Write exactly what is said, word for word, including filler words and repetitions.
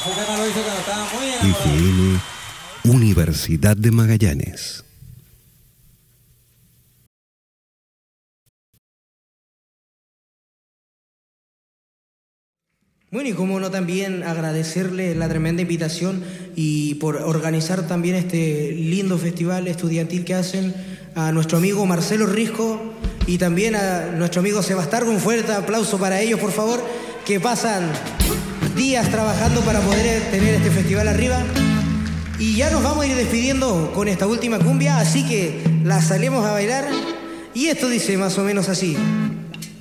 F M Universidad de Magallanes. Bueno, y cómo no también agradecerle la tremenda invitación y por organizar también este lindo festival estudiantil que hacen a nuestro amigo Marcelo Risco y también a nuestro amigo Sebastargo. Un fuerte aplauso para ellos, por favor, que pasan días trabajando para poder tener este festival arriba. Y ya nos vamos a ir despidiendo con esta última cumbia, así que la salimos a bailar y esto dice más o menos así.